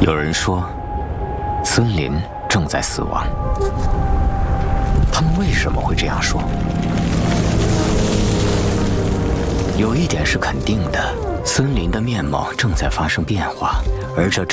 有人说，森林正在死亡。他们为什么会这样说？有一点是肯定的，森林的面貌正在发生变化，而这